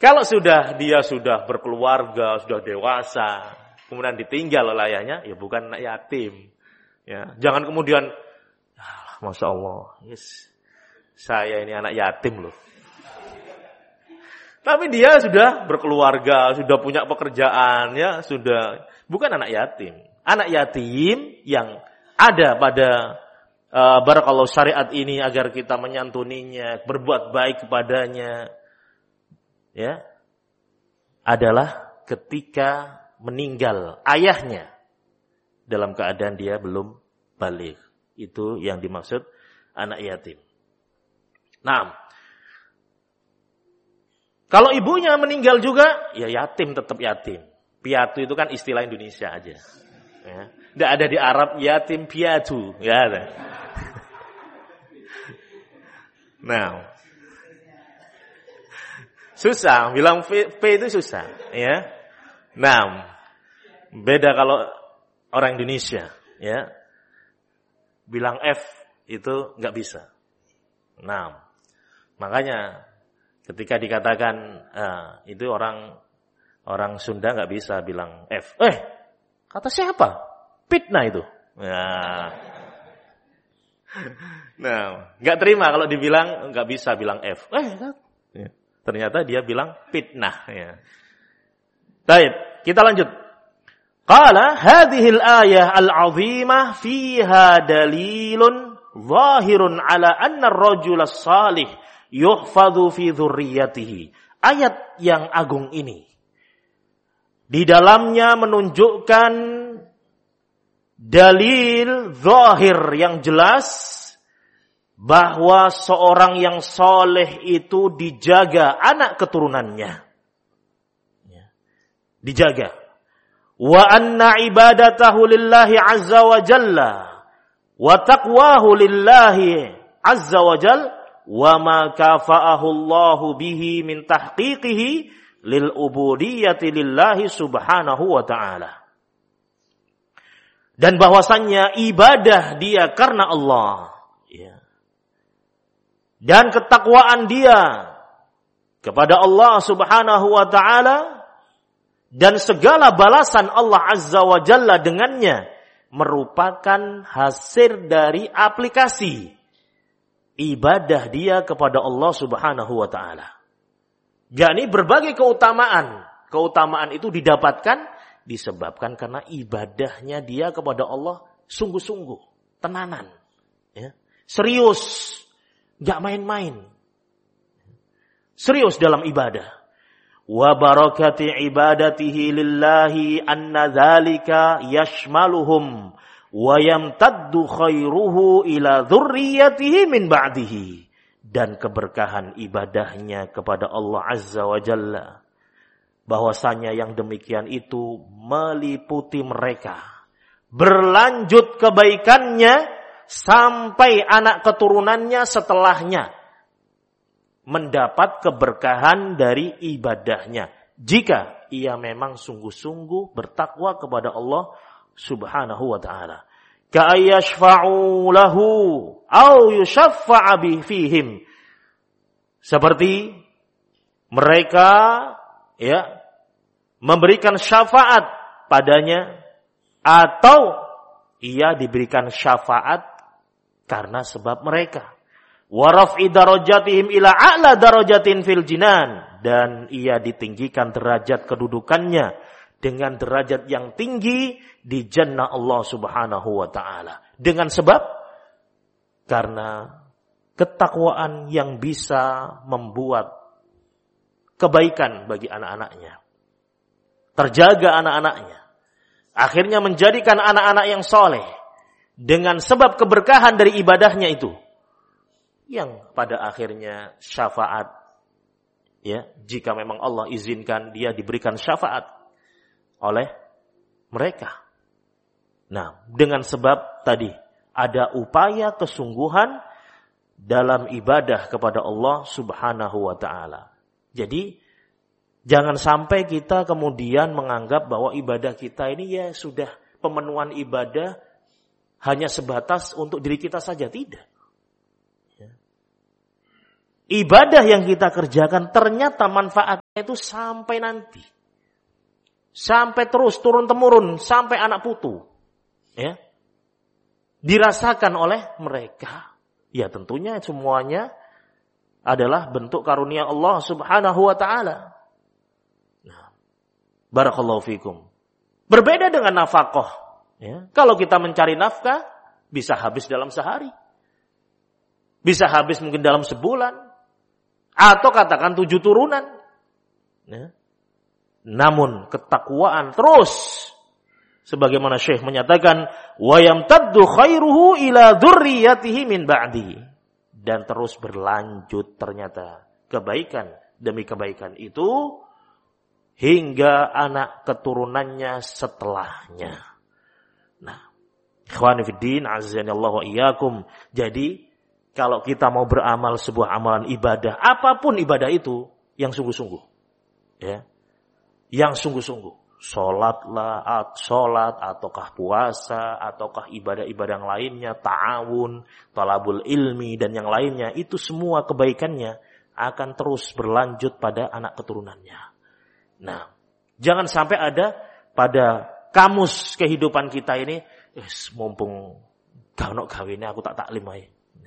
Kalau dia sudah berkeluarga, sudah dewasa, kemudian ditinggal oleh ayahnya, ya bukan anak yatim. Ya, jangan kemudian, Masya Allah, yes, saya ini anak yatim loh. Tapi dia sudah berkeluarga, sudah punya pekerjaan, ya sudah bukan anak yatim. Anak yatim yang ada pada barakallahu syariat ini agar kita menyantuninya, berbuat baik kepadanya, ya, adalah ketika meninggal ayahnya dalam keadaan dia belum baligh. Itu yang dimaksud anak yatim. Nah, kalau ibunya meninggal juga, ya yatim tetap yatim. Piatu itu kan istilah Indonesia aja. Ya. Tidak ada di Arab yatim piatu. Ya ada. Nah, susah, bilang P itu susah, ya. Nah, beda kalau orang Indonesia, ya. Bilang F itu nggak bisa. Nah, makanya ketika dikatakan itu orang Sunda nggak bisa bilang F. Kata siapa? Fitnah itu. Nah, nggak terima kalau dibilang nggak bisa bilang F. Ternyata dia bilang fitnah. Ya. Baik, kita lanjut. Qala hadhil ayah al-'azimah fiha dalilun zahirun ala anna ar-rajula as-salih yuhfadhu fi dzurriyyatihi. Ayat yang agung ini di dalamnya menunjukkan dalil zahir yang jelas bahwa seorang yang soleh itu dijaga anak keturunannya. Dijaga. Wa anna ibadatahu lillahi azza wa jalla wa taqwahu lillahi azza wa jalla wa ma kafa'ahu Allahu bihi min tahqiqihi lil ubudiyyati lillahi subhanahu wa ta'ala. Dan bahwasannya ibadah dia karena Allah, ya. Dan ketakwaan dia kepada Allah subhanahu wa ta'ala dan segala balasan Allah azza wa jalla dengannya merupakan hasil dari aplikasi ibadah dia kepada Allah subhanahu wa ta'ala. Yakni berbagai keutamaan itu didapatkan disebabkan karena ibadahnya dia kepada Allah sungguh-sungguh, tenanan, ya. Serius, gak main-main. Serius dalam ibadah. Wa barakati ibadatihi lillahi anna dzalika yashmaluhum wa yamtaddu khairuhu ila dzurriyyatihi min ba'dihi. Dan keberkahan ibadahnya kepada Allah azza wa jalla, bahwasanya yang demikian itu meliputi mereka, berlanjut kebaikannya sampai anak keturunannya setelahnya mendapat keberkahan dari ibadahnya jika ia memang sungguh-sungguh bertakwa kepada Allah subhanahu wa ta'ala. Ka'ayyashfa'u lahu au yushaffa'a fihim. Seperti mereka, ya, memberikan syafaat padanya atau ia diberikan syafaat karena sebab mereka. Wa raf'i darajatihim ila a'la darajatin fil jinan, dan ia ditinggikan derajat kedudukannya dengan derajat yang tinggi di jannah Allah subhanahu wa ta'ala. Dengan sebab karena ketakwaan yang bisa membuat kebaikan bagi anak-anaknya. Terjaga anak-anaknya. Akhirnya menjadikan anak-anak yang soleh dengan sebab keberkahan dari ibadahnya itu. Yang pada akhirnya syafaat, ya, jika memang Allah izinkan dia diberikan syafaat oleh mereka. Nah, dengan sebab tadi ada upaya kesungguhan dalam ibadah kepada Allah subhanahu wa ta'ala. Jadi jangan sampai kita kemudian menganggap bahwa ibadah kita ini ya sudah pemenuhan ibadah hanya sebatas untuk diri kita saja. Tidak. ibadah yang kita kerjakan ternyata manfaatnya itu sampai nanti. Sampai terus turun-temurun, sampai anak putu. Ya. Dirasakan oleh mereka. Ya tentunya semuanya adalah bentuk karunia Allah Subhanahu wa taala. Nah, barakallahu fikum. Berbeda dengan nafkah. Ya. Kalau kita mencari nafkah, bisa habis dalam sehari. Bisa habis mungkin dalam sebulan. Atau katakan 7 turunan. Ya. Namun ketakwaan terus. Sebagaimana Syekh menyatakan, wa yamtaddu khairuhu ila dzurriyyatihi min ba'di. Dan terus berlanjut ternyata kebaikan demi kebaikan itu hingga anak keturunannya setelahnya. Nah, ikhwani fiddin, azanillahu wa iyyakum. Jadi, kalau kita mau beramal sebuah amalan ibadah, apapun ibadah itu, yang sungguh-sungguh. Ya. Yang sungguh-sungguh. Sholat ataukah puasa, ataukah ibadah-ibadah yang lainnya, ta'awun, talabul ilmi, dan yang lainnya, itu semua kebaikannya akan terus berlanjut pada anak keturunannya. Nah, jangan sampai ada pada kamus kehidupan kita ini, mumpung gak ono gawene aku tak taklim ae.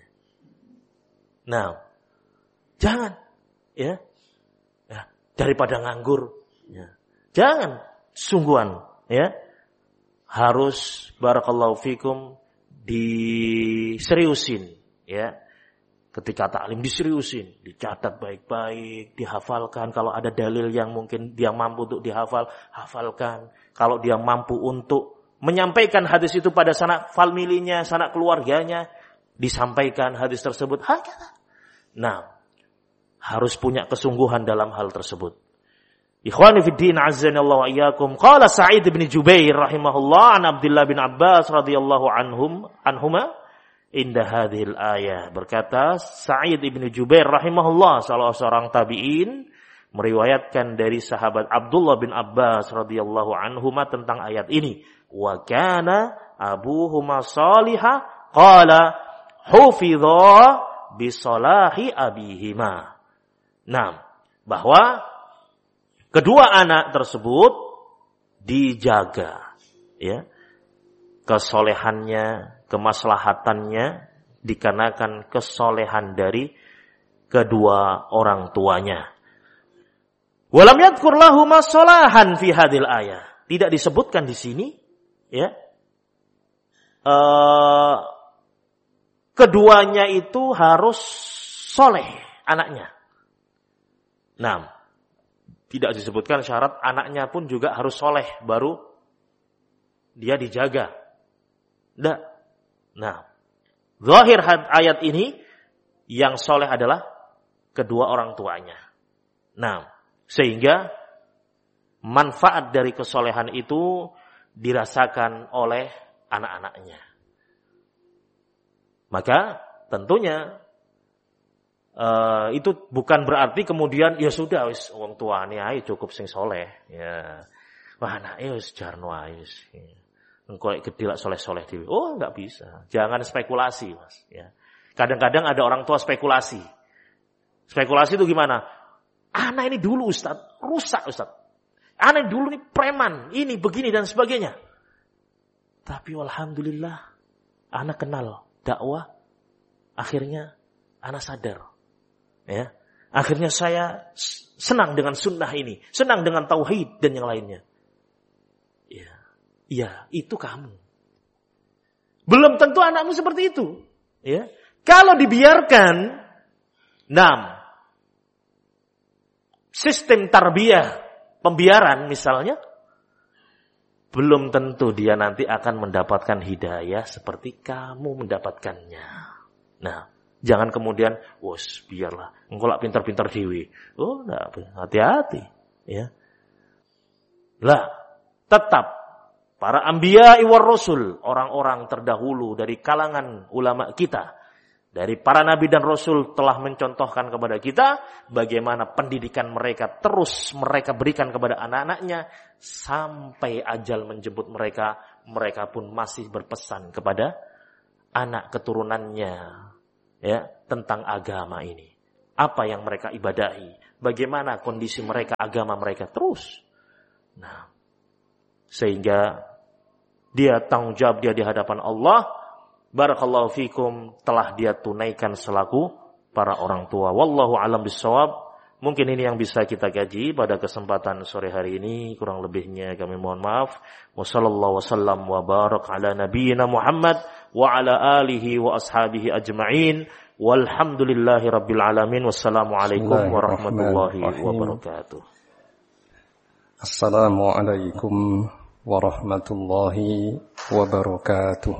Nah, jangan, ya, daripada nganggur, ya. Jangan sungguhan, ya. Harus barakallahu fikum diseriusin, ya. Ketika taklim diseriusin, dicatat baik-baik, dihafalkan. Kalau ada dalil yang mungkin dia mampu untuk dihafal, hafalkan. Kalau dia mampu untuk menyampaikan hadis itu pada sanak familinya, sanak keluarganya, disampaikan hadis tersebut. Nah, harus punya kesungguhan dalam hal tersebut. Ikhwani fiddin, azzanallahu wa iyyakum. Qala Sa'id bin Jubair rahimahullah an Abdullah bin Abbas radhiyallahu anhuma inda hadhil ayah. Berkata Sa'id bin Jubair rahimahullah, salah seorang tabi'in, meriwayatkan dari sahabat Abdullah bin Abbas radhiyallahu anhuma tentang ayat ini. Wa kana abuhuma salihah qala hufidha bi salahi abihima. Nah, bahwa kedua anak tersebut dijaga, ya, kesolehannya, kemaslahatannya dikarenakan kesolehan dari kedua orang tuanya. Walam yadhkur lahuma salahan fi hadhil ayah. Tidak disebutkan di sini, ya. Keduanya itu harus soleh anaknya. Nah, tidak disebutkan syarat anaknya pun juga harus soleh baru dia dijaga. Tidak. Nah, zahir ayat ini yang soleh adalah kedua orang tuanya. Nah, sehingga manfaat dari kesolehan itu dirasakan oleh anak-anaknya. Maka tentunya itu bukan berarti kemudian ya sudah wis wong tuane ae cukup sing soleh, ya. Wah anake wis jarno ae wis. Engko gede lak soleh-soleh dhewe. Oh, enggak bisa. Jangan spekulasi, Mas, ya. Kadang-kadang ada orang tua spekulasi. Spekulasi itu gimana? Anak ini dulu Ustaz, rusak Ustaz. Anak dulu ini preman, ini begini dan sebagainya. Tapi alhamdulillah anak kenal dakwah, akhirnya anak sadar. Ya, akhirnya saya senang dengan sunnah ini, senang dengan tauhid dan yang lainnya. Ya, itu kamu. Belum tentu anakmu seperti itu. Ya, kalau dibiarkan, sistem tarbiyah, pembiaran misalnya, belum tentu dia nanti akan mendapatkan hidayah seperti kamu mendapatkannya. Nah, jangan kemudian, wos biarlah, engkau lak pintar-pintar dewi. Oh, enggak, hati-hati, ya. Lah, tetap para anbiya war rasul, orang-orang terdahulu dari kalangan ulama kita, dari para nabi dan rasul telah mencontohkan kepada kita bagaimana pendidikan mereka terus mereka berikan kepada anak-anaknya sampai ajal menjemput mereka, mereka pun masih berpesan kepada anak keturunannya, ya, tentang agama ini. apa yang mereka ibadahi, bagaimana kondisi mereka, agama mereka terus. Nah, sehingga dia tanggung jawab dia di hadapan Allah, barakallahu fikum, telah dia tunaikan selaku para orang tua. Wallahu a'lam bissawab. Mungkin ini yang bisa kita kaji pada kesempatan sore hari ini. Kurang lebihnya kami mohon maaf. Wassallallahu wasallam wa barak ala nabiyyina Muhammad wa ala alihi wa ashabihi ajma'in. Walhamdulillahi rabbil alamin. Wassalamualaikum warahmatullahi wabarakatuh. Assalamualaikum warahmatullahi wabarakatuh.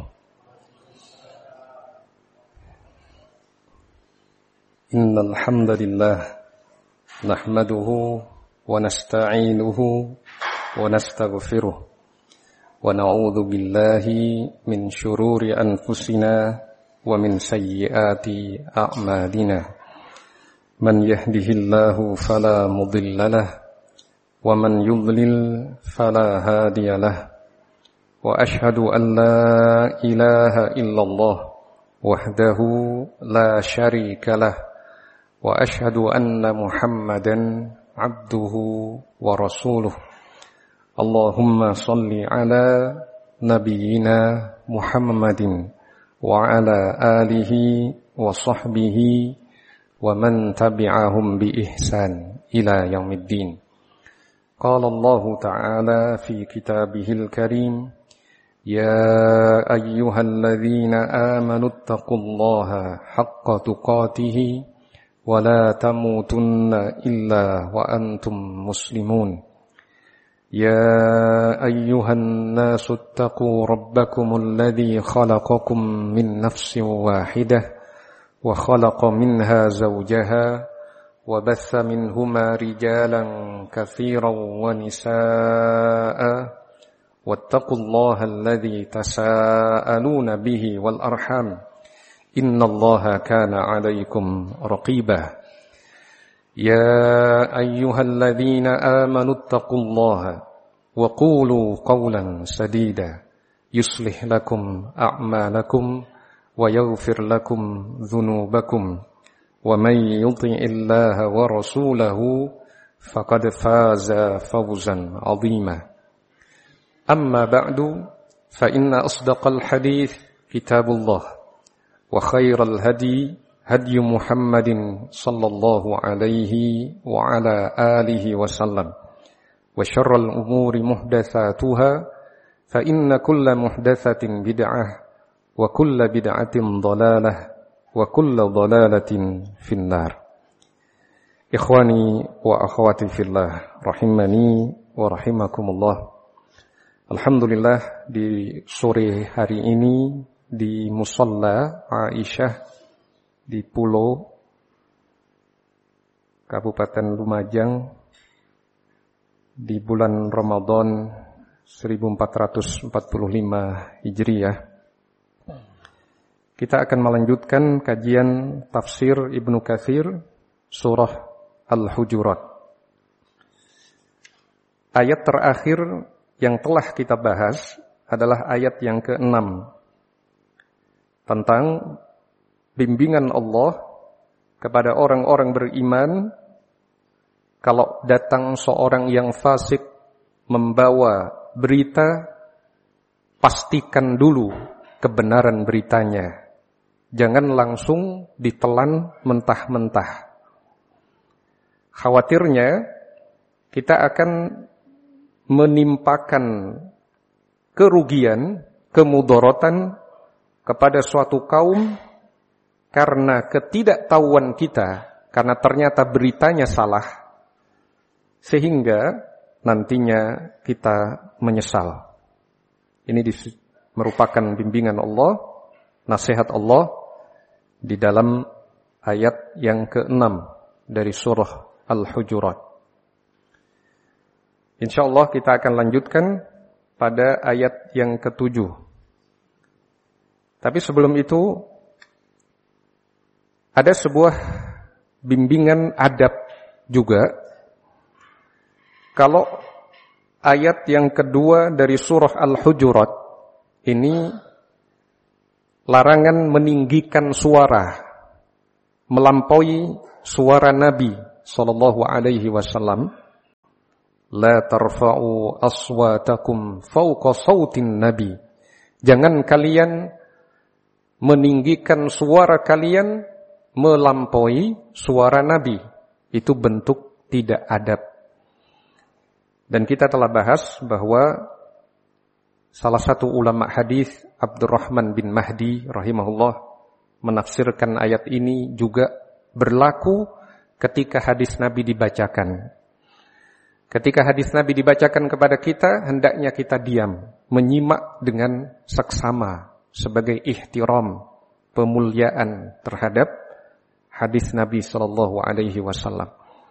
Innal hamdalillah nahmaduhu wa nasta'inuhu wa nastaghfiruh wa na'udzu billahi min shururi anfusina wa min sayyiati a'malina. Man yahdihillahu fala mudilla lahu wa man yudlil fala hadiya lahu. Wa ashhadu an la ilaha illallah wahdahu la syarika lahu. Wa ashhadu anna Muhammadan abduhu wa rasuluh. Allahumma salli ala nabiyyina Muhammadin wa ala alihi wa sahbihi wa man tabi'ahum bi ihsan ila yaumiddin. Qala Allah ta'ala fi kitabihil karim, ya ayyuhalladzina amanu taqullaha haqqa tuqatih ولا تموتن إلا وأنتم مسلمون. يا أيها الناس اتقوا ربكم الذي خلقكم من نفس واحدة وخلق منها زوجها وبث منهما رجالا كثيرا ونساء واتقوا الله الذي تساءلون به والأرحام إن الله كان عليكم رقيبا. يا أيها الذين آمنوا اتقوا الله وقولوا قولا سديدا يصلح لكم أعمالكم ويغفر لكم ذنوبكم ومن يطع الله ورسوله فقد فاز فوزا عظيما. أما بعد فإن أصدق الحديث كتاب الله وخير الهدي هدي محمد صلى الله عليه وعلى آله وسلم وشر الأمور محدثاتها فإن كل محدثة بدعة وكل بدعة ضلالة وكل ضلالة في النار. إخواني وأخواتي في الله rahimani wa rahimakumullah. Alhamdulillah, di sore hari ini di Musalla Aisyah di Pulau Kabupaten Lumajang di bulan Ramadan 1445 Hijriah, kita akan melanjutkan kajian tafsir Ibnu Katsir surah Al-Hujurat. Ayat terakhir yang telah kita bahas adalah ayat yang ke-6 tentang bimbingan Allah kepada orang-orang beriman kalau datang seorang yang fasik membawa berita, pastikan dulu kebenaran beritanya. Jangan langsung ditelan mentah-mentah. Khawatirnya kita akan menimpakan kerugian, kemudaratan kepada suatu kaum karena ketidaktahuan kita, karena ternyata beritanya salah, sehingga nantinya kita menyesal. Ini merupakan bimbingan Allah, nasihat Allah di dalam ayat yang ke-6 dari surah Al-Hujurat. Insyaallah kita akan lanjutkan pada ayat yang ke-7. Tapi sebelum itu ada sebuah bimbingan adab juga. Kalau ayat yang kedua dari surah Al-Hujurat ini larangan meninggikan suara melampaui suara Nabi sallallahu alaihi wasallam, la tarfa'u aswatakum fawqa sautin nabi. Jangan kalian meninggikan suara kalian melampaui suara Nabi. Itu bentuk tidak adab. Dan kita telah bahas bahwa salah satu ulama hadis, Abdurrahman bin Mahdi rahimahullah, menafsirkan ayat ini juga berlaku ketika hadis Nabi dibacakan. Ketika hadis Nabi dibacakan kepada kita, hendaknya kita diam, menyimak dengan seksama sebagai ihtiram, pemuliaan terhadap hadis Nabi sallallahu alaihi wasallam.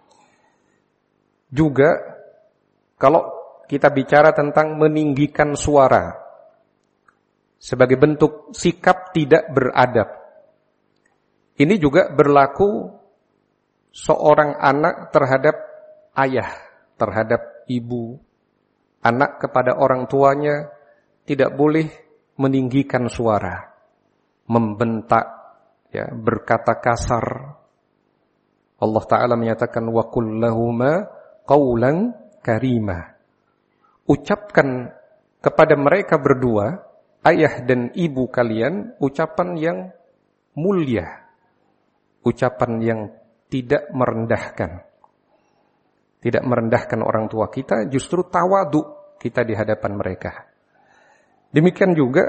Juga kalau kita bicara tentang meninggikan suara sebagai bentuk sikap tidak beradab, ini juga berlaku seorang anak terhadap ayah, terhadap ibu. Anak kepada orang tuanya tidak boleh meninggikan suara, membentak, ya, berkata kasar. Allah Ta'ala menyatakan wa qul lahuma qawlan karimah. Ucapkan kepada mereka berdua, ayah dan ibu kalian, ucapan yang mulia, ucapan yang tidak merendahkan. Tidak merendahkan orang tua kita, justru tawadu kita di hadapan mereka. Demikian juga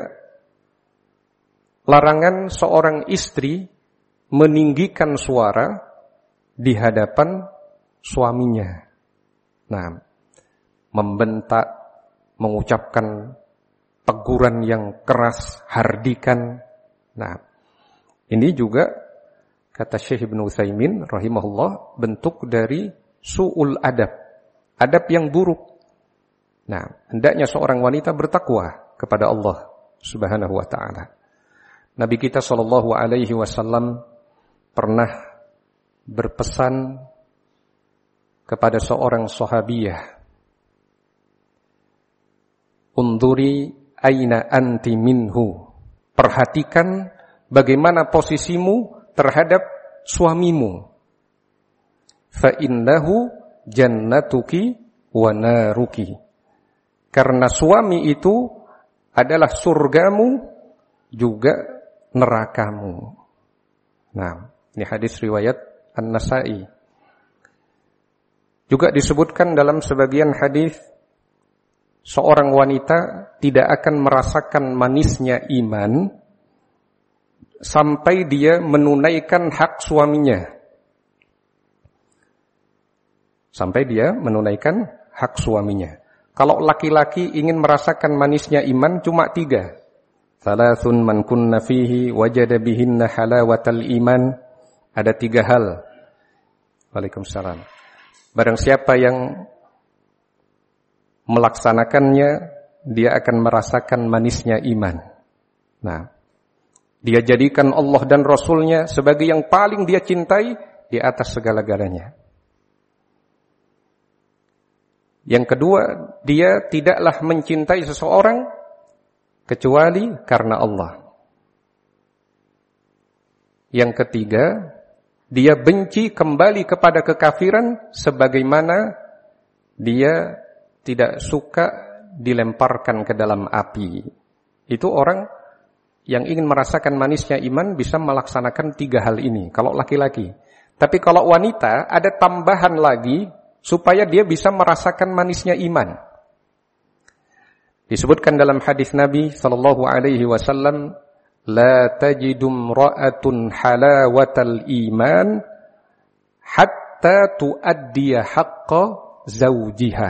larangan seorang istri meninggikan suara di hadapan suaminya. Nah, membentak, mengucapkan teguran yang keras, hardikan. Nah, ini juga kata Syekh Ibnu Utsaimin rahimahullah bentuk dari su'ul adab, adab yang buruk. Nah, hendaknya seorang wanita bertakwa kepada Allah Subhanahu wa taala. Nabi kita sallallahu alaihi wasallam pernah berpesan kepada seorang sahabiyah, "Unduri aina anti minhu." Perhatikan bagaimana posisimu terhadap suamimu. Fa innahu jannatuki wa naruki. Karena suami itu adalah surgamu juga nerakamu. Nah, ini hadis riwayat An-Nasa'i. Juga disebutkan dalam sebagian hadis, seorang wanita tidak akan merasakan manisnya iman sampai dia menunaikan hak suaminya. Sampai dia menunaikan hak suaminya. Kalau laki-laki ingin merasakan manisnya iman cuma 3. Thalathun man kunna fihi wajada bihinna halawatal iman. Ada 3 hal. Waalaikumsalam. Barang siapa yang melaksanakannya, dia akan merasakan manisnya iman. Nah, dia jadikan Allah dan Rasulnya sebagai yang paling dia cintai di atas segala-galanya. Yang kedua, dia tidaklah mencintai seseorang kecuali karena Allah. Yang ketiga, dia benci kembali kepada kekafiran sebagaimana dia tidak suka dilemparkan ke dalam api. Itu orang yang ingin merasakan manisnya iman bisa melaksanakan 3 hal ini, kalau laki-laki. Tapi kalau wanita, ada tambahan lagi supaya dia bisa merasakan manisnya iman. Disebutkan dalam hadis Nabi sallallahu alaihi wasallam, la tajidu imra'atun halawatal iman hatta tuaddiya haqqa zawjiha.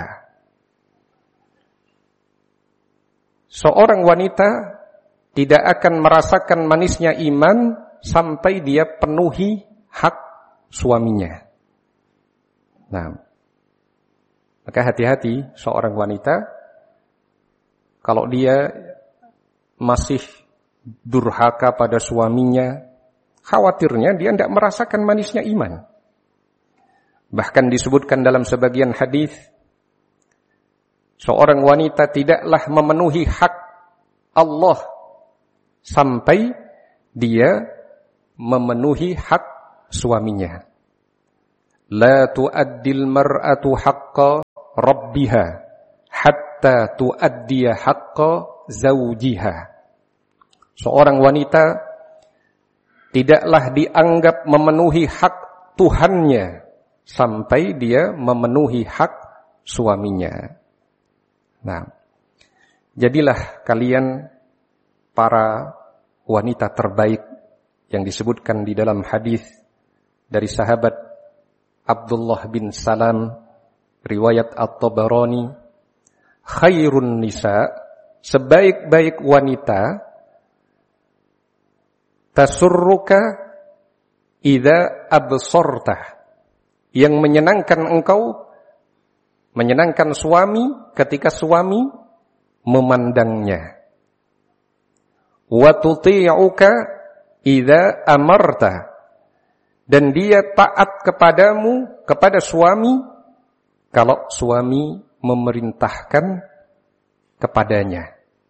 Seorang wanita tidak akan merasakan manisnya iman sampai dia penuhi hak suaminya. Nah, maka hati-hati seorang wanita kalau dia masih durhaka pada suaminya, khawatirnya dia tidak merasakan manisnya iman. Bahkan disebutkan dalam sebagian hadis, seorang wanita tidaklah memenuhi hak Allah sampai dia memenuhi hak suaminya. la tu'addil mar'atu haqqa rabbiha hatta tu'addiya haqqa zawjiha. Seorang wanita tidaklah dianggap memenuhi hak Tuhannya sampai dia memenuhi hak suaminya. Nah, jadilah kalian para wanita terbaik yang disebutkan di dalam hadis dari sahabat Abdullah bin Salam riwayat At-Tabarani, khairun nisa, sebaik-baik wanita, tasurruka idza absartah, yang menyenangkan engkau, menyenangkan suami ketika suami memandangnya. Wa tuti'uka idza amarta, dan dia taat kepadamu, kepada suami kalau suami memerintahkan kepadanya.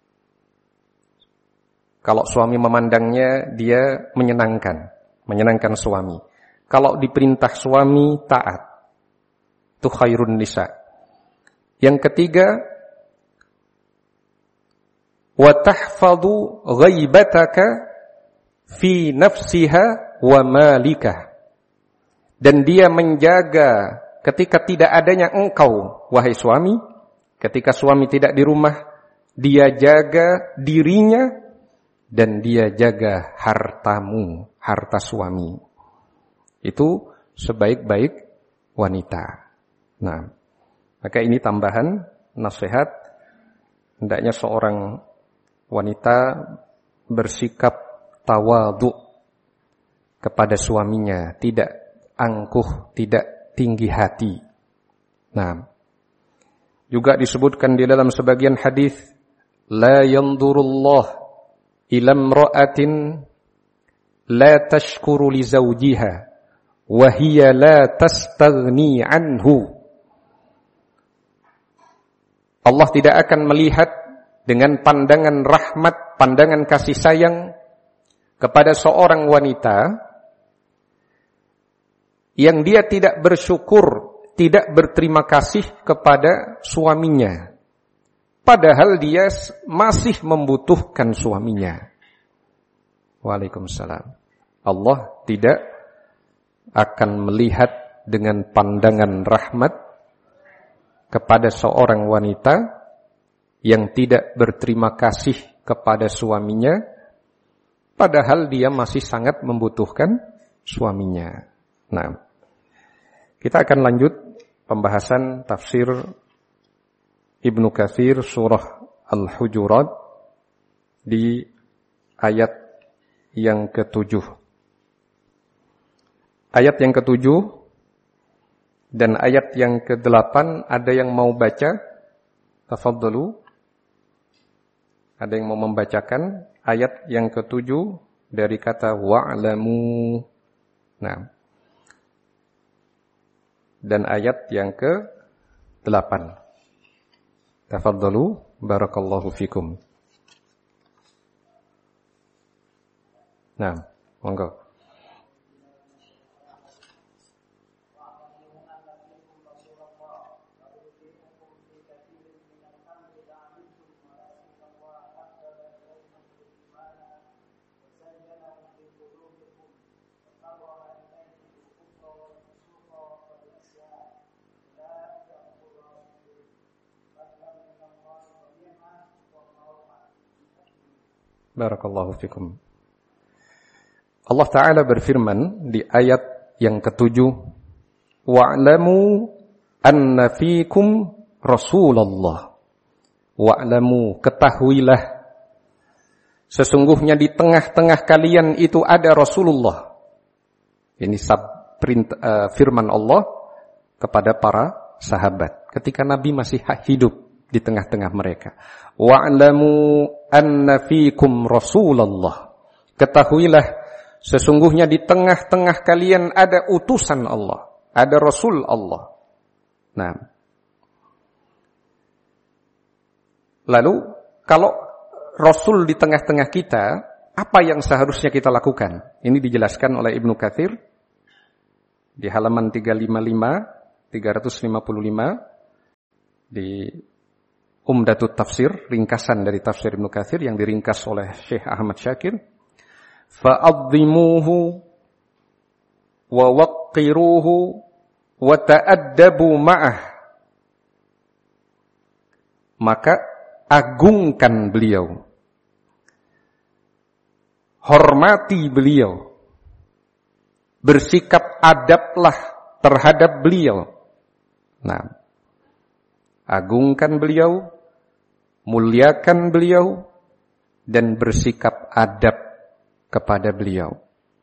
Kalau suami memandangnya, dia menyenangkan suami. Kalau diperintah suami, taat. Itu khairun nisa. Yang ketiga, wa tahfadhu ghaibataka fi nafsiha wa malika. Dan dia menjaga ketika tidak adanya engkau, wahai suami, ketika suami tidak di rumah, dia jaga dirinya dan dia jaga hartamu, harta suami. Itu sebaik-baik wanita. Nah, maka ini tambahan nasihat, hendaknya seorang wanita bersikap tawadhu kepada suaminya, tidak angkuh, tidak tinggi hati. Nah, juga disebutkan di dalam sebagian hadis, la yanzurullah ila imra'atin la tashkuru li zawjiha wa hiya la tastaghni anhu. Allah tidak akan melihat dengan pandangan rahmat, pandangan kasih sayang kepada seorang wanita yang dia tidak bersyukur, tidak berterima kasih kepada suaminya, padahal dia masih membutuhkan suaminya. Waalaikumsalam. Allah tidak akan melihat dengan pandangan rahmat kepada seorang wanita yang tidak berterima kasih kepada suaminya, padahal dia masih sangat membutuhkan suaminya. Nah, kita akan lanjut pembahasan tafsir Ibnu Katsir surah Al-Hujurat di ayat yang ke-7. Ayat yang ke-7 dan ayat yang ke-8, ada yang mau baca? Tafadhalu. Ada yang mau membacakan ayat yang ke-7 dari kata wa'lamu. Nah. Dan ayat yang ke-8. Tafadhalu, barakallahu fikum. Nah, monggo. Barakallahu fikum. Allah Ta'ala berfirman di ayat yang ke-7, wa'lamu anna fikum Rasulullah. Wa'lamu, ketahuilah, sesungguhnya di tengah-tengah kalian itu ada Rasulullah. Ini firman Allah kepada para sahabat ketika Nabi masih hidup di tengah-tengah mereka. Wa'lamu anna fikum Rasulullah. Ketahuilah, sesungguhnya di tengah-tengah kalian ada utusan Allah, ada Rasul Allah. Nah, lalu kalau Rasul di tengah-tengah kita, apa yang seharusnya kita lakukan? Ini dijelaskan oleh Ibnu Katsir. di halaman 355 di Umdatut Tafsir, ringkasan dari tafsir Ibnu Katsir yang diringkas oleh Syekh Ahmad Syakir. Fa'azzimuhu wa waqqiruhu wa ta'addabu ma'ah. Maka agungkan beliau, hormati beliau, bersikap adablah terhadap beliau. Nah, agungkan beliau, muliakan beliau, dan bersikap adab kepada beliau.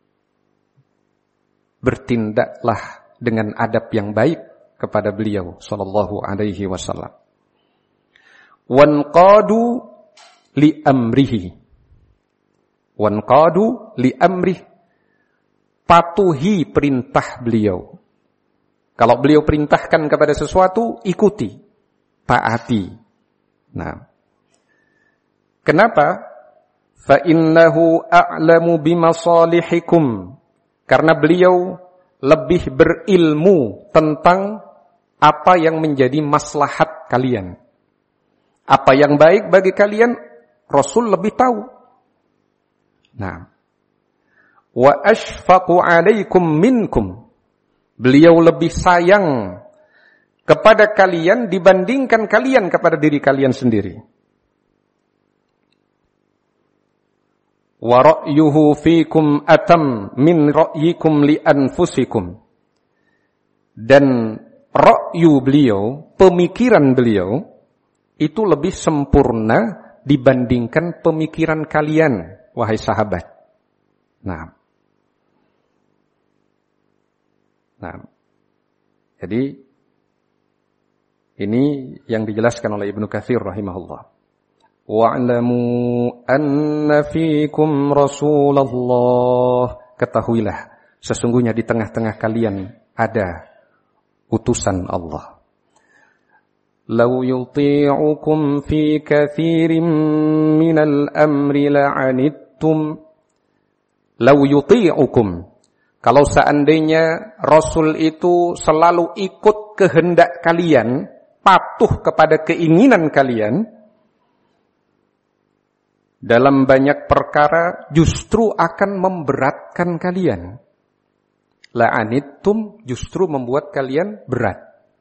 Bertindaklah dengan adab yang baik kepada beliau sallallahu alaihi wasallam. Wanqadu li amrihi. Wanqadu li amrihi. Patuhi perintah beliau. Kalau beliau perintahkan kepada sesuatu, ikuti, taati. Nah, kenapa? Fa innahu a'lamu bimasalihikum. Karena beliau lebih berilmu tentang apa yang menjadi maslahat kalian. Apa yang baik bagi kalian, Rasul lebih tahu. Nah, wa ashfaqu 'alaikum minkum. Beliau lebih sayang kepada kalian dibandingkan kalian kepada diri kalian sendiri. Wa ra'yuhu fikum atam min ra'yikum li anfusikum. Dan ra'yu beliau, pemikiran beliau itu lebih sempurna dibandingkan pemikiran kalian, wahai sahabat. Nah, jadi ini yang dijelaskan oleh Ibnu Katsir rahimahullah. Wa'lamu anna fikum Rasulullah. Ketahuilah, sesungguhnya di tengah-tengah kalian ada utusan Allah. Lau yuti'ukum fi kathirin minal amri la'anittum. Lau yuti'ukum. Kalau seandainya Rasul itu selalu ikut kehendak kalian, patuh kepada keinginan kalian, dalam banyak perkara justru akan memberatkan kalian. La'anittum, justru membuat kalian berat.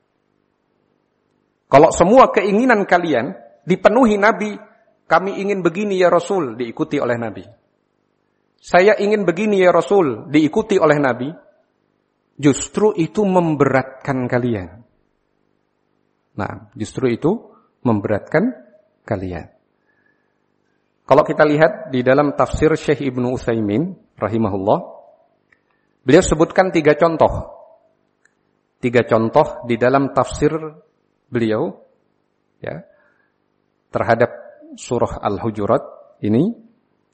Kalau semua keinginan kalian dipenuhi Nabi, kami ingin begini ya Rasul, diikuti oleh Nabi. Saya ingin begini ya Rasul, diikuti oleh Nabi. Justru itu memberatkan kalian. Nah, justru itu memberatkan kalian. Kalau kita lihat di dalam tafsir Syekh Ibnu Utsaimin rahimahullah, beliau sebutkan 3 contoh. 3 contoh di dalam tafsir beliau ya terhadap surah Al-Hujurat ini.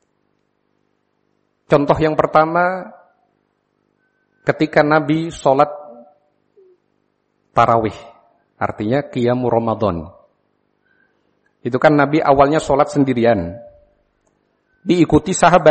Contoh yang pertama, ketika Nabi sholat tarawih, artinya qiyamul Ramadan. Itu kan Nabi awalnya sholat sendirian, diikuti sahabat.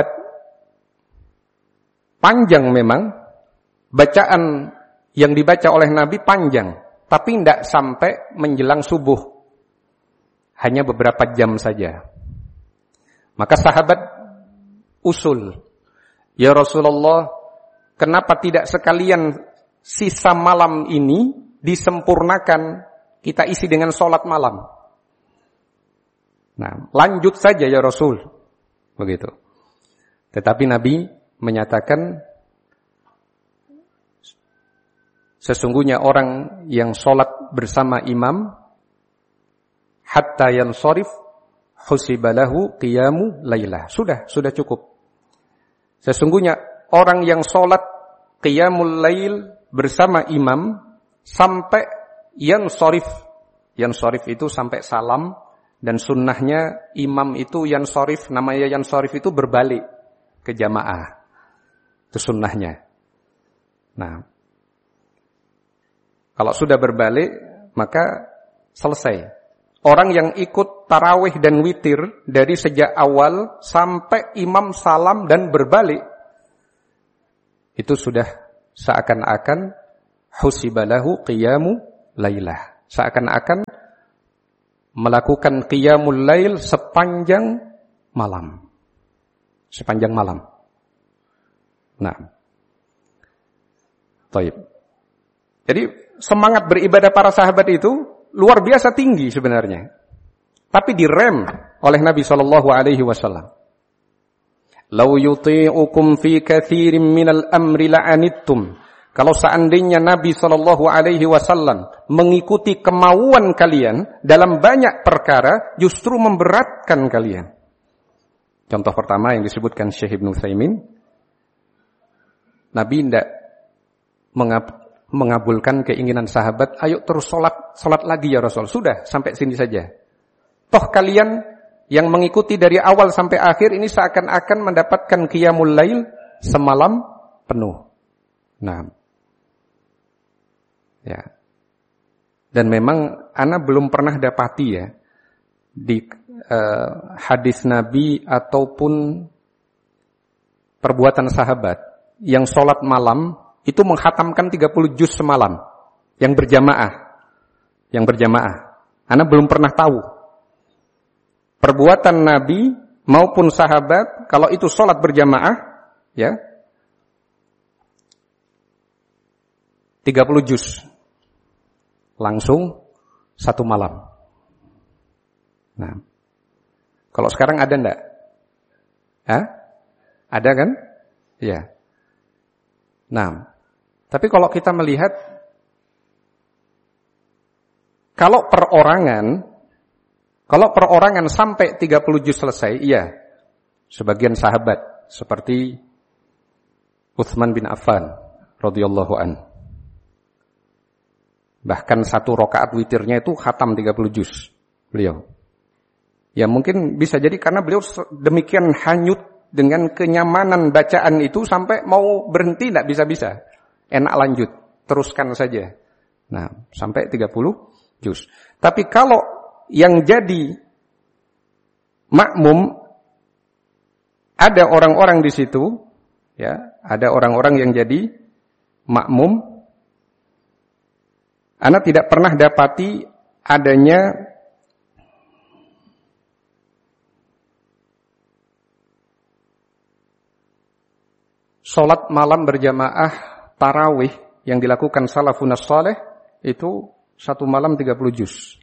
Panjang memang, bacaan yang dibaca oleh Nabi panjang, tapi tidak sampai menjelang subuh. Hanya beberapa jam saja. Maka sahabat usul, ya Rasulullah, kenapa tidak sekalian sisa malam ini disempurnakan, kita isi dengan sholat malam? Nah, lanjut saja ya Rasul. Begitu. Tetapi Nabi menyatakan, sesungguhnya orang yang sholat bersama imam, hatta yansharif, husibalahu qiyamu lailah. Sudah cukup. Sesungguhnya orang yang sholat qiyamul lail bersama imam sampai yansharif. Yansharif itu sampai salam, dan sunnahnya imam itu yansharif, namanya yansharif itu berbalik ke jamaah. Itu sunnahnya. Nah, kalau sudah berbalik maka selesai. Orang yang ikut tarawih dan witir dari sejak awal sampai imam salam dan berbalik, itu sudah seakan-akan husibalahu qiyamu lailah. Seakan-akan melakukan qiyamul lail sepanjang malam. Sepanjang malam. Nah. Taib. Jadi semangat beribadah para sahabat itu luar biasa tinggi sebenarnya. Tapi direm oleh Nabi SAW. Lau yuti'ukum fi katsirin minal amri la'anittum. Kalau seandainya Nabi SAW mengikuti kemauan kalian dalam banyak perkara, justru memberatkan kalian. Contoh pertama yang disebutkan Syekh Ibnu Utsaimin, Nabi tidak mengabulkan keinginan sahabat, ayo terus sholat lagi ya Rasul. Sudah, sampai sini saja. Toh kalian yang mengikuti dari awal sampai akhir ini seakan-akan mendapatkan qiyamul lail semalam penuh. Nah, ya. Dan memang ana belum pernah dapati ya di hadis Nabi ataupun perbuatan sahabat yang sholat malam itu menghatamkan 30 juz semalam yang berjamaah. Ana belum pernah tahu. Perbuatan Nabi maupun sahabat kalau itu sholat berjamaah ya 30 juz langsung satu malam. Nah, kalau sekarang ada enggak? Ada kan? Ya. Nah, tapi kalau kita melihat kalau perorangan sampai 30 juz selesai, iya. Sebagian sahabat seperti Utsman bin Affan radhiyallahu an. Bahkan satu rakaat witirnya itu khatam 30 juz beliau. Ya mungkin bisa jadi karena beliau demikian hanyut dengan kenyamanan bacaan itu sampai mau berhenti tidak bisa-bisa. Enak lanjut, teruskan saja. Nah, sampai 30 juz. Tapi kalau yang jadi makmum ada orang-orang di situ, ya, ada orang-orang yang jadi makmum. Ana tidak pernah dapati adanya sholat malam berjamaah tarawih yang dilakukan salafun saleh itu satu malam 30 juz.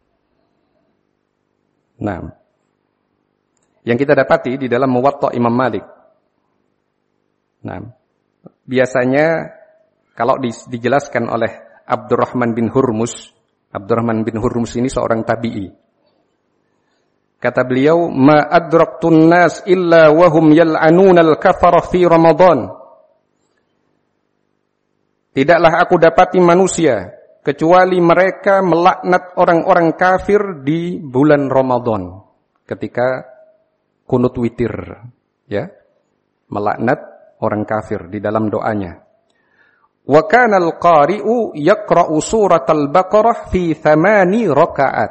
Nah, yang kita dapati di dalam Muwatta Imam Malik. Nah, biasanya kalau dijelaskan oleh Abdurrahman bin Hurmus ini seorang tabi'i. Kata beliau, "Ma adraktun nas illa wahum yal'anuna al-kafara fi Ramadan." Tidaklah aku dapati manusia kecuali mereka melaknat orang-orang kafir di bulan Ramadan ketika kunut witir, ya. Melaknat orang kafir di dalam doanya. Wa kana al-qari'u yaqra'u surat al-Baqarah fi 8 rakaat.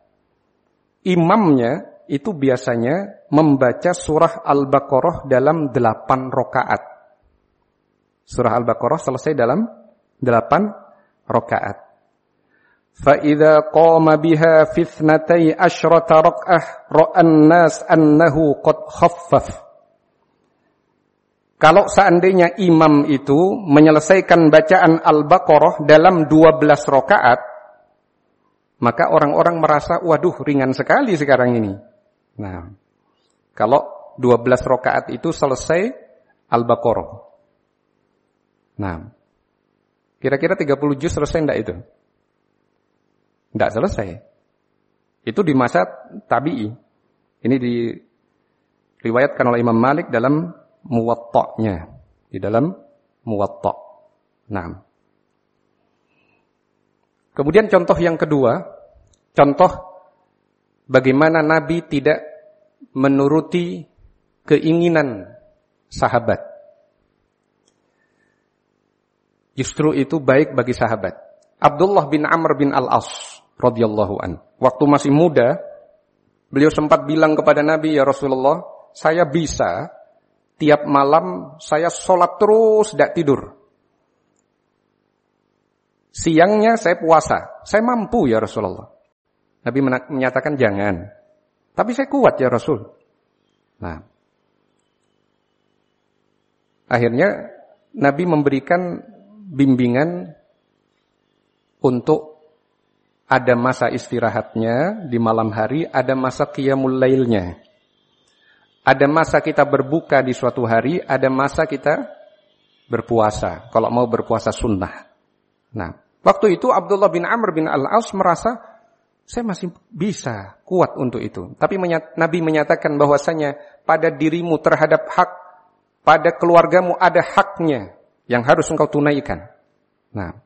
Imamnya itu biasanya membaca surah Al-Baqarah dalam 8 rakaat. Surah Al-Baqarah selesai dalam 8 rakaat. فَإِذَا قَامَ بِهَا فِي 12 رَكْعَةٍ رَأَى النَّاسَ أَنَّهُ قَدْ خَفَّفَ. Kalau seandainya imam itu menyelesaikan bacaan Al-Baqarah dalam 12 rakaat, maka orang-orang merasa, waduh ringan sekali sekarang ini. Nah, kalau 12 rakaat itu selesai Al-Baqarah. Nah, kira-kira 30 juz selesai enggak itu? Tidak selesai. Itu di masa tabi'i. Ini diriwayatkan oleh Imam Malik dalam Muwatta-nya. Di dalam Muwatta. Nah. Kemudian contoh yang kedua. Contoh bagaimana Nabi tidak menuruti keinginan sahabat. Justru itu baik bagi sahabat. Abdullah bin Amr bin Al-As radhiyallahu an. Waktu masih muda, beliau sempat bilang kepada Nabi, ya Rasulullah, saya bisa tiap malam saya sholat terus tidak tidur. Siangnya saya puasa. Saya mampu ya Rasulullah. Nabi menyatakan jangan. Tapi saya kuat ya Rasul. Nah, akhirnya Nabi memberikan bimbingan untuk ada masa istirahatnya di malam hari, ada masa qiyamul lailnya. Ada masa kita berbuka di suatu hari, ada masa kita berpuasa. Kalau mau berpuasa sunnah. Nah, waktu itu Abdullah bin Amr bin Al-As merasa, saya masih bisa kuat untuk itu. Tapi Nabi menyatakan bahwasanya pada dirimu terhadap hak, pada keluargamu ada haknya yang harus engkau tunaikan. Nah,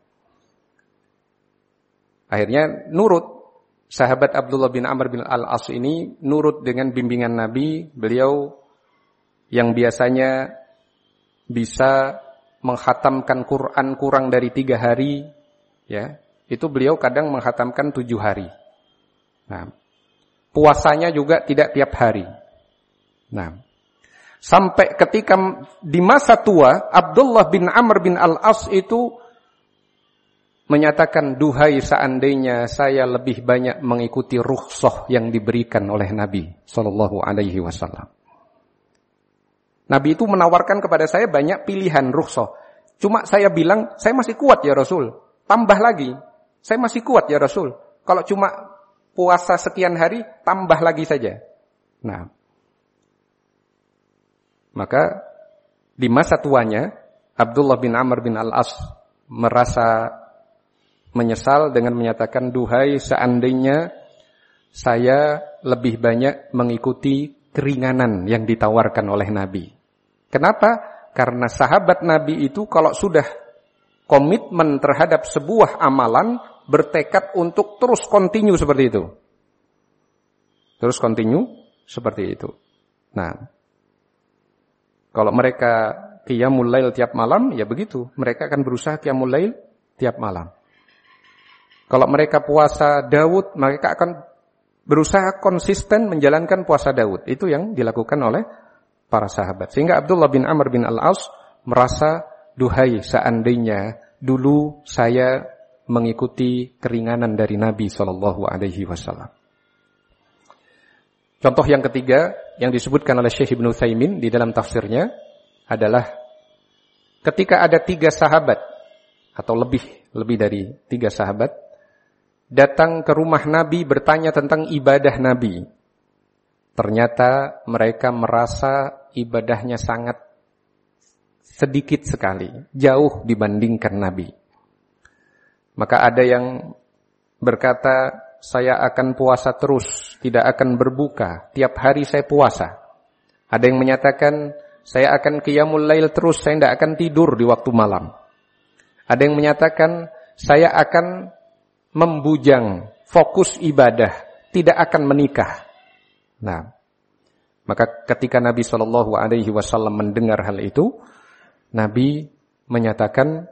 akhirnya nurut. Sahabat Abdullah bin Amr bin Al-As ini nurut dengan bimbingan Nabi. Beliau yang biasanya bisa menghatamkan Quran kurang dari 3 hari, ya, itu beliau kadang menghatamkan 7 hari. Nah, puasanya juga tidak tiap hari. Nah, sampai ketika di masa tua, Abdullah bin Amr bin Al-As itu menyatakan, duhai seandainya saya lebih banyak mengikuti rukhsah yang diberikan oleh Nabi sallallahu alaihi wasallam. Nabi itu menawarkan kepada saya banyak pilihan rukhsah. Cuma saya bilang, saya masih kuat ya Rasul. Tambah lagi, saya masih kuat ya Rasul. Kalau cuma puasa sekian hari, tambah lagi saja. Nah, maka di masa tuanya, Abdullah bin Amr bin Al-As merasa menyesal dengan menyatakan, duhai seandainya saya lebih banyak mengikuti keringanan yang ditawarkan oleh Nabi. Kenapa? Karena sahabat Nabi itu kalau sudah komitmen terhadap sebuah amalan, bertekad untuk terus continue seperti itu. Terus continue seperti itu. Nah, kalau mereka qiyamul lail tiap malam, ya begitu. Mereka akan berusaha qiyamul lail tiap malam. Kalau mereka puasa Daud, mereka akan berusaha konsisten menjalankan puasa Daud. Itu yang dilakukan oleh para sahabat. Sehingga Abdullah bin Amr bin Al-As merasa, duhai seandainya dulu saya mengikuti keringanan dari Nabi SAW. Contoh yang ketiga yang disebutkan oleh Syekh Ibnu Utsaimin di dalam tafsirnya adalah ketika ada 3 sahabat atau lebih dari 3 sahabat datang ke rumah Nabi bertanya tentang ibadah Nabi. Ternyata mereka merasa ibadahnya sangat sedikit sekali, jauh dibandingkan Nabi. Maka ada yang berkata, saya akan puasa terus, tidak akan berbuka, tiap hari saya puasa. Ada yang menyatakan, saya akan qiyamul lail terus, saya tidak akan tidur di waktu malam. Ada yang menyatakan, saya akan membujang, fokus ibadah, tidak akan menikah. Nah, maka ketika Nabi SAW mendengar hal itu, Nabi menyatakan,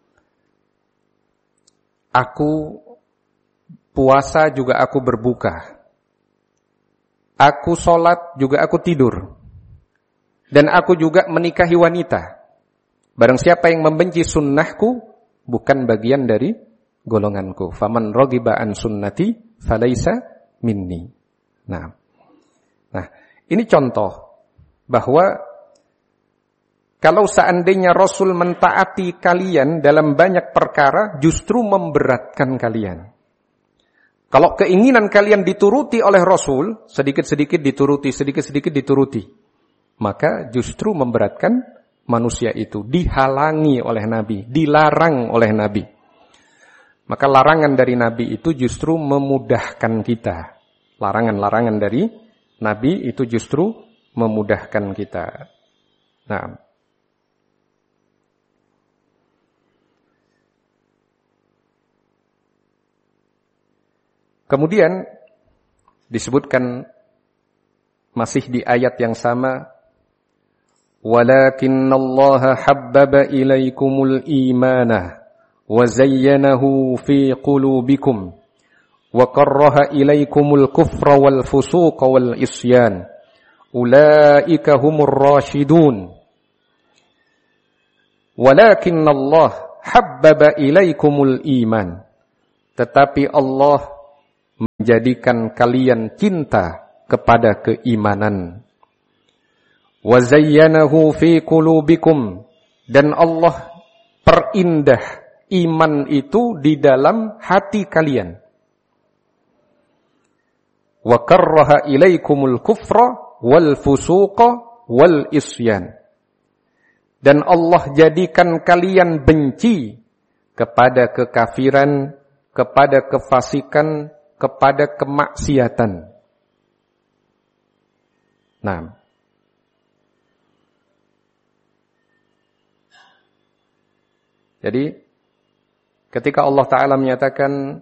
aku puasa juga aku berbuka, aku sholat juga aku tidur, dan aku juga menikahi wanita. Barang siapa yang membenci sunnahku, bukan bagian dari golonganku. Faman raghiba an sunnati falaisa minni. Nah, ini contoh bahwa kalau seandainya Rasul mentaati kalian dalam banyak perkara, justru memberatkan kalian. Kalau keinginan kalian dituruti oleh Rasul, sedikit-sedikit dituruti, maka justru memberatkan manusia itu, dihalangi oleh Nabi, dilarang oleh Nabi. Maka larangan dari Nabi itu justru memudahkan kita. Larangan-larangan dari Nabi itu justru memudahkan kita. Nah, kemudian disebutkan masih di ayat yang sama, walakinnallaha habbaba ilaikumul imanah wa zayyanahu fi qulubikum wa karraha ilaikumul kufra wal fusuqa wal isyan ulaika humur rasyidun. Walakinnallah habbaba ilaikumul iman. Tetapi Allah menjadikan kalian cinta kepada keimanan. Wa zayyanahu fi qulubikum, dan Allah perindah iman itu di dalam hati kalian. Wa karraha ilaikumul kufra wal fusuqa wal isyan. Dan Allah jadikan kalian benci kepada kekafiran, kepada kefasikan, kepada kemaksiatan. Nah, jadi ketika Allah Ta'ala menyatakan,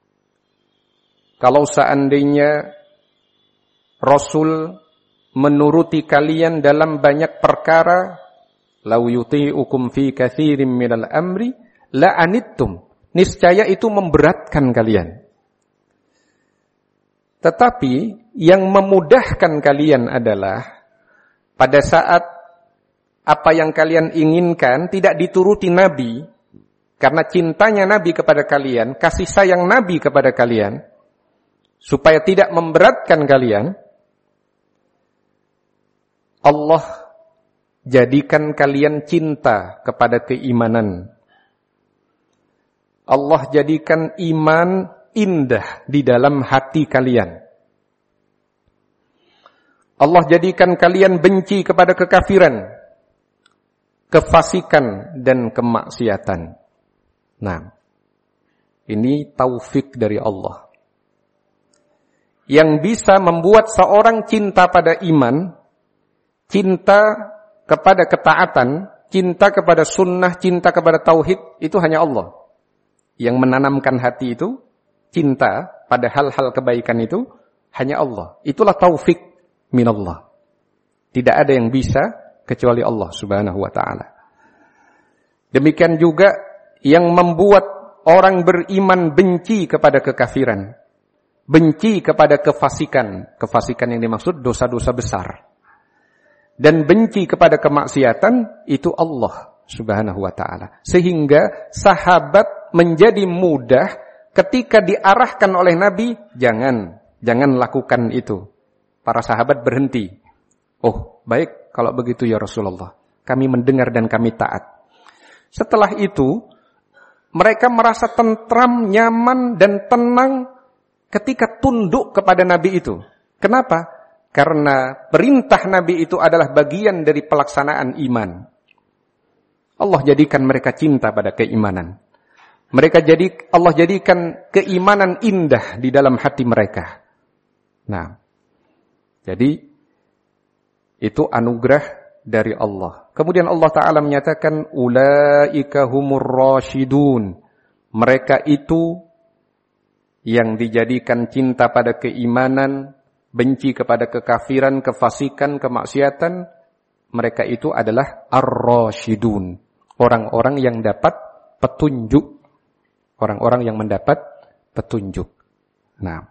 kalau seandainya Rasul menuruti kalian dalam banyak perkara, lau yuti'ukum fi katsirin minal amri la'anittum, niscaya itu memberatkan kalian. Tetapi yang memudahkan kalian adalah pada saat apa yang kalian inginkan tidak dituruti Nabi, karena cintanya Nabi kepada kalian, kasih sayang Nabi kepada kalian, supaya tidak memberatkan kalian, Allah jadikan kalian cinta kepada keimanan. Allah jadikan iman indah di dalam hati kalian. Allah jadikan kalian benci kepada kekafiran, kefasikan, dan kemaksiatan. Nah, ini taufik dari Allah. Yang bisa membuat seorang cinta pada iman, cinta kepada ketaatan, cinta kepada sunnah, cinta kepada tauhid, itu hanya Allah. Yang menanamkan hati itu, cinta pada hal-hal kebaikan itu, hanya Allah. Itulah taufik minallah. Tidak ada yang bisa kecuali Allah subhanahu wa ta'ala. Demikian juga yang membuat orang beriman benci kepada kekafiran, benci kepada kefasikan. Kefasikan yang dimaksud dosa-dosa besar. Dan benci kepada kemaksiatan, itu Allah subhanahu wa ta'ala. Sehingga sahabat menjadi mudah ketika diarahkan oleh Nabi, jangan lakukan itu. Para sahabat berhenti. Oh, baik kalau begitu ya Rasulullah. Kami mendengar dan kami taat. Setelah itu, mereka merasa tentram, nyaman, dan tenang ketika tunduk kepada Nabi itu. Kenapa? Karena perintah Nabi itu adalah bagian dari pelaksanaan iman. Allah jadikan mereka cinta pada keimanan. Allah jadikan keimanan indah di dalam hati mereka. Nah, jadi itu anugerah dari Allah. Kemudian Allah Ta'ala menyatakan, ulaika humur rasyidun. Mereka itu yang dijadikan cinta pada keimanan, benci kepada kekafiran, kefasikan, kemaksiatan, mereka itu adalah ar-rasyidun. Orang-orang yang dapat petunjuk. Orang-orang yang mendapat petunjuk. Nah,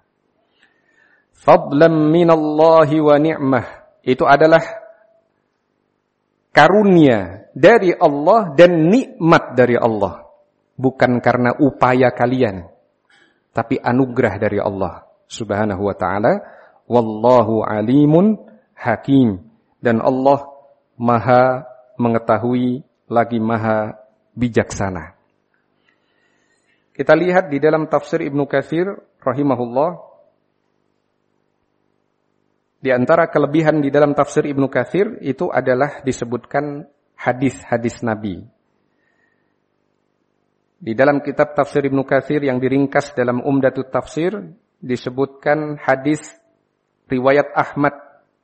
fadlan minallahi wa ni'mah. Itu adalah karunia dari Allah dan nikmat dari Allah. Bukan karena upaya kalian, tapi anugerah dari Allah subhanahu wa ta'ala. Wallahu alimun hakim. Dan Allah maha mengetahui lagi maha bijaksana. Kita lihat di dalam tafsir Ibnu Katsir rahimahullah. Di antara kelebihan di dalam tafsir Ibnu Katsir itu adalah disebutkan hadis-hadis Nabi. Di dalam kitab tafsir Ibnu Katsir yang diringkas dalam Umdatut Tafsir disebutkan hadis riwayat Ahmad.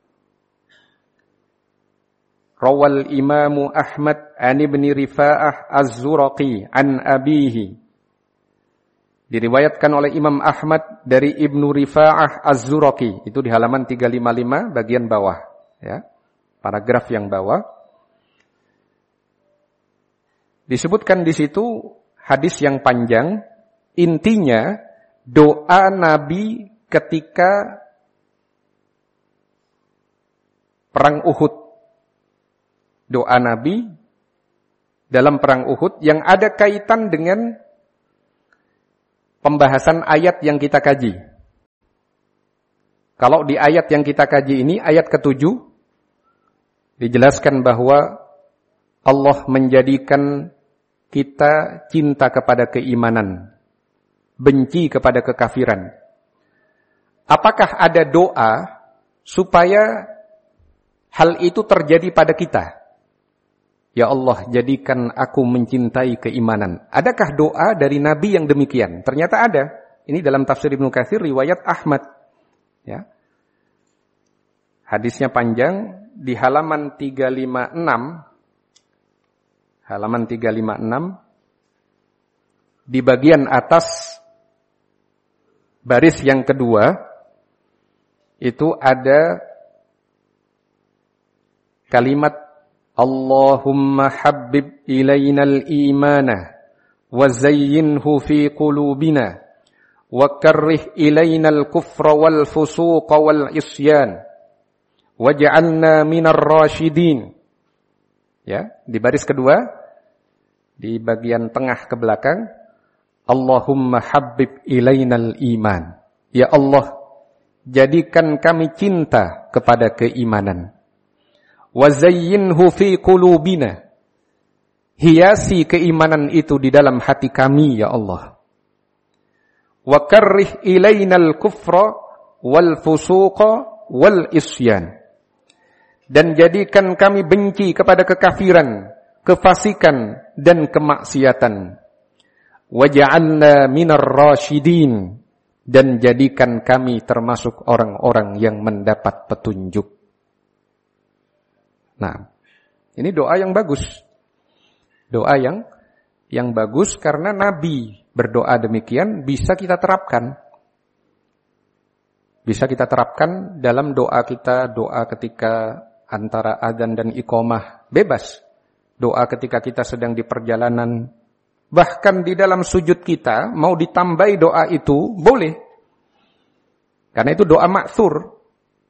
Rawal Imamu Ahmad an Ibni Rifa'ah Az-Zuraqi an abihi. Diriwayatkan oleh Imam Ahmad dari Ibnu Rifa'ah Az-Zuraqi. Itu di halaman 355 bagian bawah. Ya, paragraf yang bawah. Disebutkan di situ hadis yang panjang. Intinya doa Nabi ketika perang Uhud. Doa Nabi dalam perang Uhud yang ada kaitan dengan pembahasan ayat yang kita kaji. Kalau di ayat yang kita kaji ini, ayat ke-7, dijelaskan bahwa Allah menjadikan kita cinta kepada keimanan, benci kepada kekafiran. Apakah ada doa supaya hal itu terjadi pada kita? Ya Allah, jadikan aku mencintai keimanan. Adakah doa dari Nabi yang demikian? Ternyata ada. Ini dalam tafsir Ibnu Katsir riwayat Ahmad. Ya. Hadisnya panjang di halaman 356. Halaman 356 di bagian atas baris yang kedua itu ada kalimat Allahumma habbib ilainal imana wa zayyinhu fi qulubina wa karrih ilainal kufra wal fusuqa wal isyan waj'alna minar rasyidin. Ya, di baris kedua di bagian tengah ke belakang Allahumma habbib ilainal iman. Ya Allah, jadikan kami cinta kepada keimanan. Wa zayyinhu fi qulubina. Hiasi keimanan itu di dalam hati kami ya Allah. Wa karrih ilainal kufra wal fusuqa wal isyan. Dan jadikan kami benci kepada kekafiran, kefasikan dan kemaksiatan. Waj'alna minar rasyidin, dan jadikan kami termasuk orang-orang yang mendapat petunjuk. Nah, ini doa yang bagus. Doa yang bagus karena Nabi berdoa demikian bisa kita terapkan. Bisa kita terapkan dalam doa kita, doa ketika antara adzan dan iqamah, bebas. Doa ketika kita sedang di perjalanan, bahkan di dalam sujud kita, mau ditambahi doa itu, boleh. Karena itu doa ma'thur.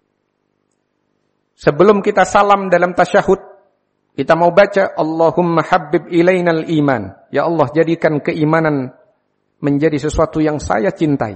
Sebelum kita salam dalam tasyahud, kita mau baca, Allahumma habbib ilainal iman. Ya Allah, jadikan keimanan menjadi sesuatu yang saya cintai.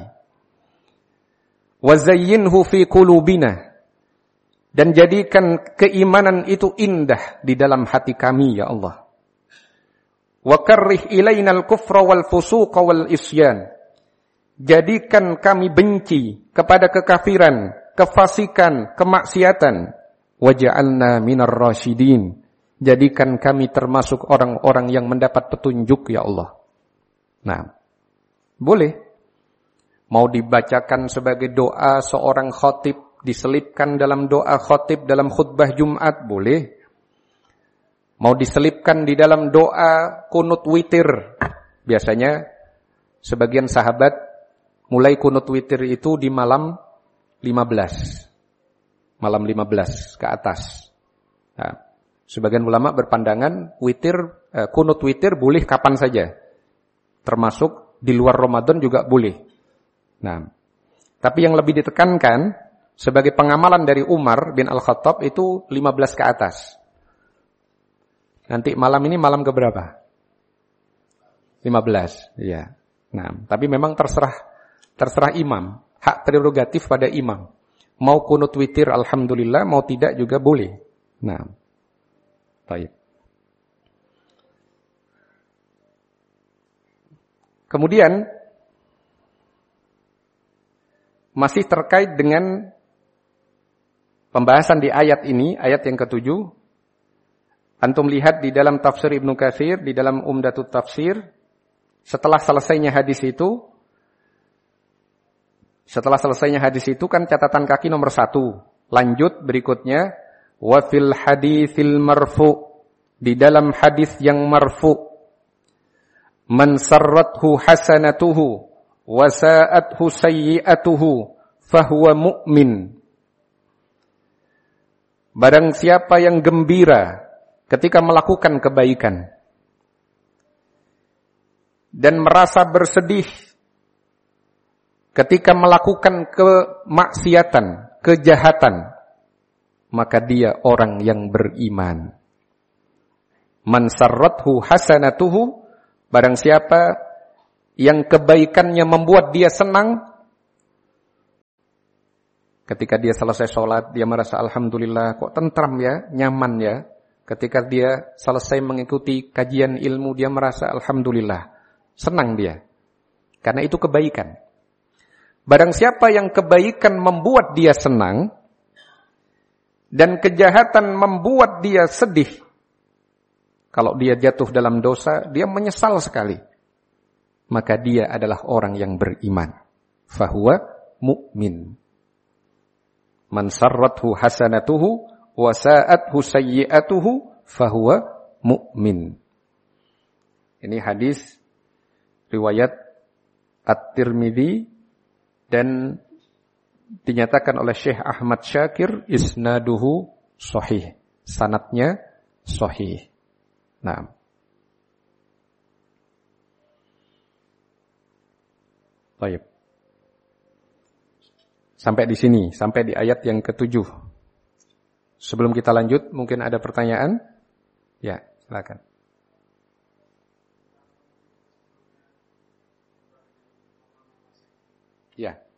Wa zayyinhu fi qulubina. Dan jadikan keimanan itu indah di dalam hati kami, ya Allah. Wa karrih ilainal kufra wal fusuqa wal isyan. Jadikan kami benci kepada kekafiran, kefasikan, kemaksiatan. Waj'alna minar rasyidin. Jadikan kami termasuk orang-orang yang mendapat petunjuk, ya Allah. Nah, boleh. Mau dibacakan sebagai doa seorang khatib, diselipkan dalam doa khatib dalam khutbah Jumat, boleh. Mau diselipkan di dalam doa kunut witir. Biasanya sebagian sahabat mulai kunut witir itu di malam 15. Malam 15 ke atas. Nah, sebagian ulama berpandangan kunut witir boleh kapan saja. Termasuk di luar Ramadan juga boleh. Nah, tapi yang lebih ditekankan sebagai pengamalan dari Umar bin Al-Khattab itu 15 ke atas. Nanti malam ini malam keberapa? 15, ya. Nah, tapi memang terserah imam. Hak prerogatif pada imam. Mau kunut witir alhamdulillah, mau tidak juga boleh. Nah, baik. Kemudian masih terkait dengan pembahasan di ayat ini, ayat yang ke-7. Antum lihat di dalam tafsir Ibnu Katsir, di dalam Umdatut Tafsir, setelah selesainya hadis itu kan catatan kaki nomor 1. Lanjut berikutnya, wa fil haditsil marfu, di dalam hadis yang marfu, man sarrathu hasanatuhu wa sa'athu sayyi'atuhu fahuwa mu'min. Barang siapa yang gembira ketika melakukan kebaikan dan merasa bersedih ketika melakukan kemaksiatan, kejahatan, maka dia orang yang beriman. Man sarrathu hasanatuhu, barang siapa yang kebaikannya membuat dia senang, ketika dia selesai sholat, dia merasa alhamdulillah, kok tentram ya, nyaman ya. Ketika dia selesai mengikuti kajian ilmu, dia merasa alhamdulillah, senang dia. Karena itu kebaikan. Barang siapa yang kebaikan membuat dia senang, dan kejahatan membuat dia sedih, kalau dia jatuh dalam dosa, dia menyesal sekali, maka dia adalah orang yang beriman. Fahuwa mu'min. Man sarrathu hasanatuhu wa sa'athu sayyi'atuhu fahuwa mu'min. Ini hadis riwayat At-Tirmidzi dan dinyatakan oleh Syekh Ahmad Syakir isnaduhu sahih. Sanadnya sahih. Nah. Baik. Sampai di sini, sampai di ayat yang ke-7. Sebelum kita lanjut, mungkin ada pertanyaan? Ya, silakan. Ya.